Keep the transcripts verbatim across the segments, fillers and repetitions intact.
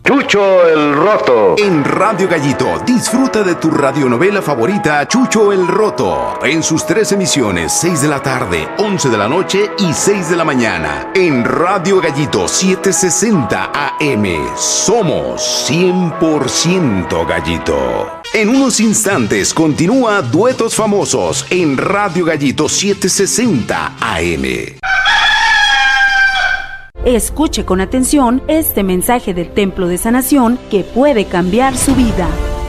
Chucho el Roto. En Radio Gallito, disfruta de tu radionovela favorita, Chucho el Roto. En sus tres emisiones, seis de la tarde, once de la noche y seis de la mañana. En Radio Gallito setecientos sesenta A M. Somos cien por ciento Gallito. En unos instantes continúa Duetos Famosos en Radio Gallito setecientos sesenta A M. Escuche con atención este mensaje del Templo de Sanación que puede cambiar su vida.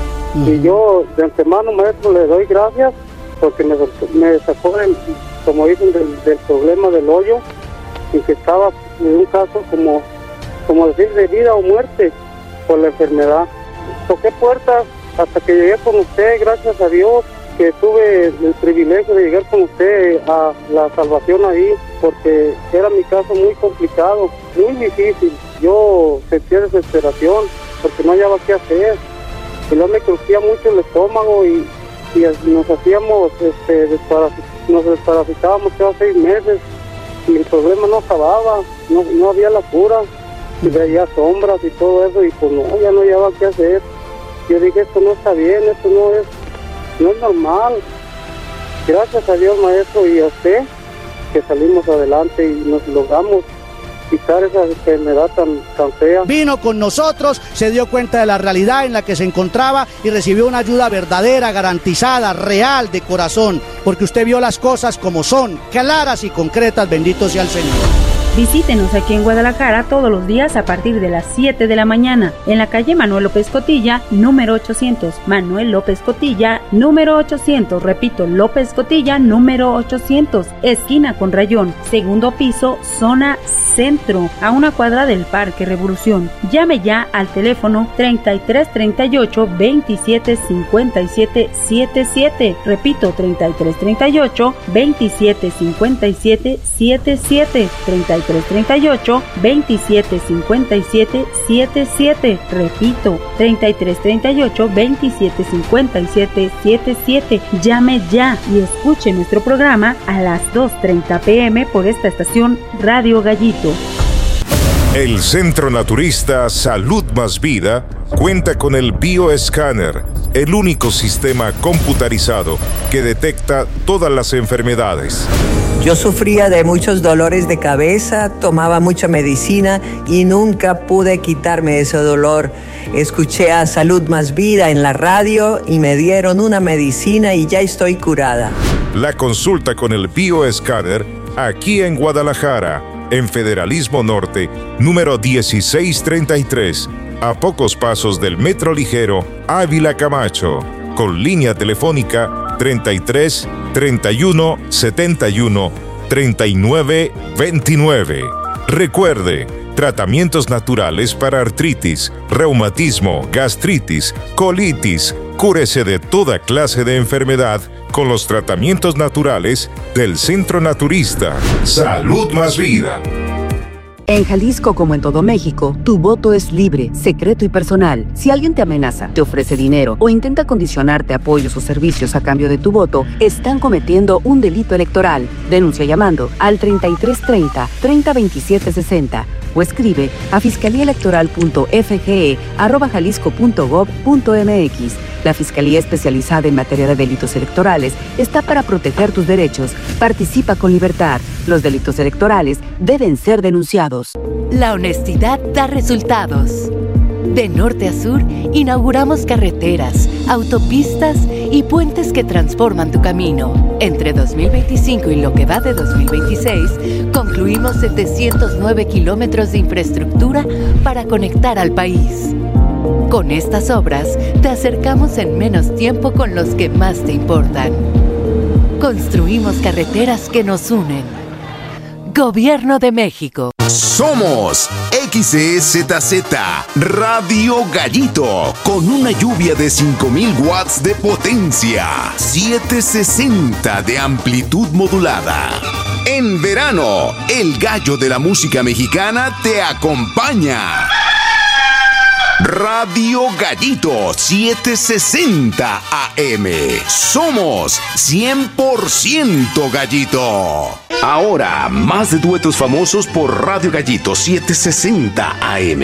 Y yo de antemano, maestro, le doy gracias porque me, me sacó, del, como dicen, del, del problema del hoyo, y que estaba en un caso como, como decir, de vida o muerte por la enfermedad. Toqué puertas hasta que llegué con usted, gracias a Dios, que tuve el privilegio de llegar con usted a la salvación ahí, porque era mi caso muy complicado, muy difícil. Yo sentía desesperación porque no hallaba qué hacer. Y luego me crujía mucho el estómago y, y nos hacíamos, este, desparasi- nos desparasitábamos cada seis meses y el problema no acababa, no, no había la cura, y veía sombras y todo eso, y pues no, ya no hallaba qué hacer. Yo dije, esto no está bien, esto no es No es normal. Gracias a Dios, maestro, y a usted, que salimos adelante y nos logramos quitar esa enfermedad tan, tan fea. Vino con nosotros, se dio cuenta de la realidad en la que se encontraba y recibió una ayuda verdadera, garantizada, real, de corazón, porque usted vio las cosas como son, claras y concretas. Bendito sea el Señor. Visítenos aquí en Guadalajara todos los días a partir de las siete de la mañana, en la calle Manuel López Cotilla, número ochocientos. Manuel López Cotilla, número ochocientos. Repito, López Cotilla, número ochocientos. Esquina con Rayón, segundo piso, zona centro, a una cuadra del Parque Revolución. Llame ya al teléfono treinta y tres treinta y ocho veintisiete cincuenta y siete setenta y siete. Repito, treinta y tres treinta y ocho veintisiete cincuenta y siete setenta y siete. treinta y tres treinta y ocho veintisiete cincuenta y siete setenta y siete. Repito, treinta y tres treinta y ocho veintisiete cincuenta y siete setenta y siete. Llame ya y escuche nuestro programa a las dos treinta pm por esta estación Radio Gallito. El Centro Naturista Salud Más Vida cuenta con el Bioescáner, el único sistema computarizado que detecta todas las enfermedades. Yo sufría de muchos dolores de cabeza, tomaba mucha medicina y nunca pude quitarme ese dolor. Escuché a Salud Más Vida en la radio y me dieron una medicina y ya estoy curada. La consulta con el Bioescáner aquí en Guadalajara, en Federalismo Norte, número dieciséis treinta y tres, a pocos pasos del Metro Ligero Ávila Camacho, con línea telefónica treinta y tres treinta y uno setenta y uno treinta y nueve veintinueve. Recuerde, tratamientos naturales para artritis, reumatismo, gastritis, colitis. Cúrese de toda clase de enfermedad con los tratamientos naturales del Centro Naturista Salud Más Vida. En Jalisco, como en todo México, tu voto es libre, secreto y personal. Si alguien te amenaza, te ofrece dinero o intenta condicionarte apoyos o servicios a cambio de tu voto, están cometiendo un delito electoral. Denuncia llamando al treinta y tres treinta treinta veintisiete sesenta o escribe a fiscalíaelectoral.fge arroba jalisco punto gob punto mx. La Fiscalía Especializada en Materia de Delitos Electorales está para proteger tus derechos. Participa con libertad. Los delitos electorales deben ser denunciados. La honestidad da resultados. De norte a sur, inauguramos carreteras, autopistas y puentes que transforman tu camino. Entre dos mil veinticinco y lo que va de dos mil veintiséis, concluimos setecientos nueve kilómetros de infraestructura para conectar al país. Con estas obras, te acercamos en menos tiempo con los que más te importan. Construimos carreteras que nos unen. Gobierno de México. Somos X E Z Z Radio Gallito, con una lluvia de cinco mil watts de potencia, setecientos sesenta de amplitud modulada. En verano, el gallo de la música mexicana te acompaña. Radio Gallito setecientos sesenta A M. Somos cien por ciento Gallito. Ahora, más de duetos famosos por Radio Gallito setecientos sesenta A M.